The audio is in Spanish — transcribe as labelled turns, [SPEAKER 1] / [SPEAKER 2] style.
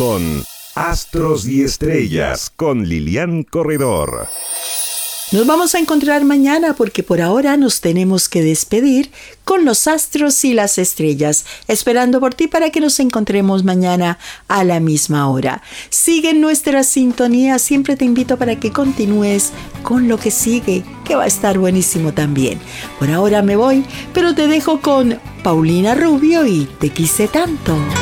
[SPEAKER 1] son Astros y Estrellas con Lilian Corredor.
[SPEAKER 2] Nos vamos a encontrar mañana porque por ahora nos tenemos que despedir con los astros y las estrellas, esperando por ti para que nos encontremos mañana a la misma hora. Sigue en nuestra sintonía, siempre te invito para que continúes con lo que sigue, que va a estar buenísimo también. Por ahora me voy, pero te dejo con Paulina Rubio y Te quise tanto.